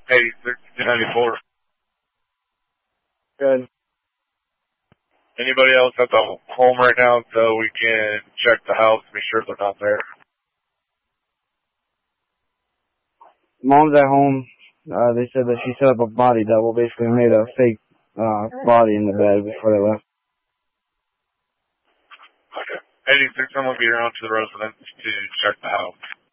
Hey, 1394. Good. Anybody else at the home right now so we can check the house to be sure they're not there? Mom's at home. They said that she set up a body double, basically made a fake body in the bed before they left. Okay. 86, I'm going to be around to the residence to check the house.